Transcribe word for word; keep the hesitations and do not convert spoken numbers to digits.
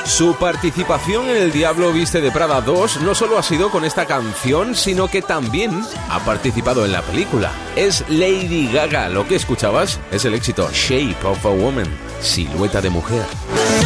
Su participación en El Diablo Viste de Prada dos no solo ha sido con esta canción, sino que también ha participado en la película. Es Lady Gaga. Lo que escuchabas es el éxito Shape of a Woman, Silueta de Mujer.